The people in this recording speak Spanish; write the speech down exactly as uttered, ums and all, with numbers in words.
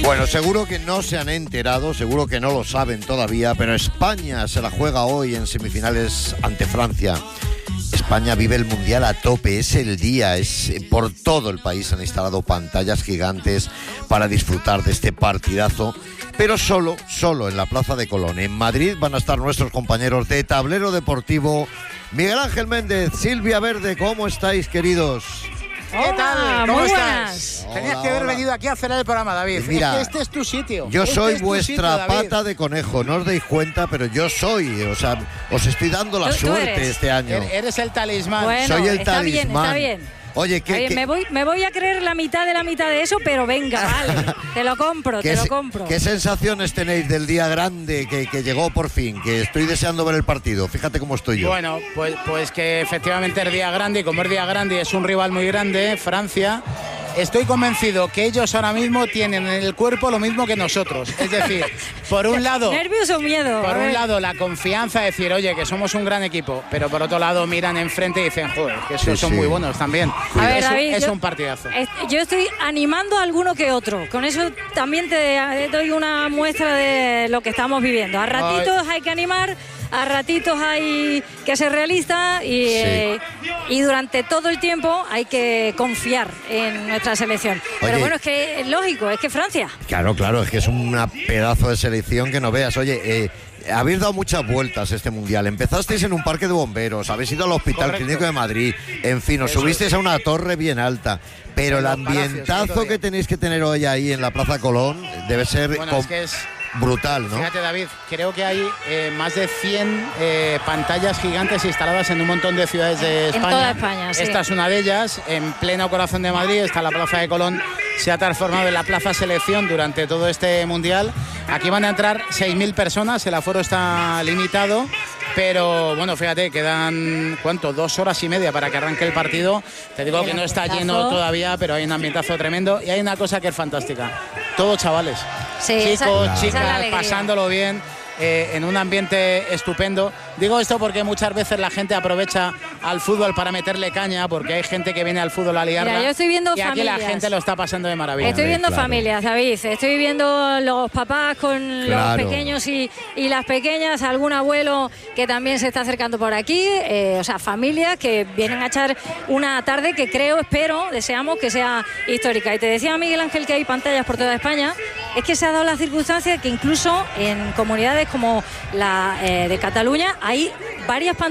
Bueno, seguro que no se han enterado, seguro que no lo saben todavía, pero España se la juega hoy en semifinales ante Francia. España vive el Mundial a tope, es el día, es por todo el país han instalado pantallas gigantes para disfrutar de este partidazo, pero solo, solo en la Plaza de Colón. En Madrid van a estar nuestros compañeros de Tablero Deportivo, Miguel Ángel Méndez, Silvia Verde. ¿Cómo estáis, queridos? ¿Qué tal? ¿Cómo muy estás? Hola, Tenías que haber hola. venido aquí a hacer el programa, David. Mira, es que este es tu sitio. Yo Este soy es tu vuestra sitio, David. pata de conejo, no os deis cuenta, pero yo soy, o sea, os estoy dando la Tú- tú suerte eres. este año. Er- Eres el talismán. Bueno, Soy el está bien, talismán. está bien. Oye, Está ¿qué, bien, qué- Me, voy, me voy a creer la mitad de la mitad de eso, pero venga, vale. Te lo compro, qué te lo se- compro. qué sensaciones tenéis del día grande que, que llegó por fin? Que estoy deseando ver el partido. Fíjate cómo estoy yo. Bueno, pues, pues que efectivamente es día grande, y como es día grande y es un rival muy grande, Francia, estoy convencido que ellos ahora mismo tienen en el cuerpo lo mismo que nosotros. Es decir, por un lado... ¿Nervios o miedo? Por A un ver. lado, la confianza de decir, oye, que somos un gran equipo, pero por otro lado, miran enfrente y dicen, joder, que estos Sí, son sí. muy buenos también. A ver, es, un- David, es yo- un partidazo. Es- Yo estoy animando a alguno que otro. Con eso también te eh, doy una muestra de lo que estamos viviendo. A ratitos hay que animar, a ratitos hay que ser realista y, Sí. eh, y durante todo el tiempo hay que confiar en nuestra selección. Pero Oye. bueno, es que es lógico, es que Francia. Claro, claro, es que es un pedazo de selección que no veas. Oye, eh, habéis dado muchas vueltas este Mundial. Empezasteis en un parque de bomberos, habéis ido al Hospital Correcto. Clínico de Madrid, en fin, os Eso subisteis a una torre bien alta. Pero En el los palacios, ambientazo todavía. que tenéis que tener hoy ahí en la Plaza Colón debe ser Bueno, com- es que es... brutal, ¿no? Fíjate, David, creo que hay eh, más de cien eh, pantallas gigantes instaladas en un montón de ciudades de En España. toda España, sí. Esta es una de ellas, en pleno corazón de Madrid, está la Plaza de Colón, se ha transformado en la Plaza Selección durante todo este Mundial. Aquí van a entrar seis mil personas, el aforo está limitado, pero bueno, fíjate, quedan, ¿cuánto? Dos horas y media para que arranque el partido. Te digo El que no está ambientazo. lleno todavía, pero hay un ambientazo tremendo y hay una cosa que es fantástica. Todos chavales. Sí, esa- Chicos, esa es la chicas, alegría. pasándolo bien, eh, en un ambiente estupendo. Digo esto porque muchas veces la gente aprovecha al fútbol para meterle caña, porque hay gente que viene al fútbol a liarla. Mira, yo estoy viendo y aquí la familias. gente lo está pasando de maravilla. Estoy viendo claro. familias, David. Estoy viendo los papás con Claro. los pequeños y, y las pequeñas, algún abuelo que también se está acercando por aquí. eh, o sea, familias que vienen a echar una tarde que creo, espero, deseamos que sea histórica. Y te decía Miguel Ángel que hay pantallas por toda España. Es que se ha dado la circunstancia que incluso en comunidades como la eh, de Cataluña hay varias pantallas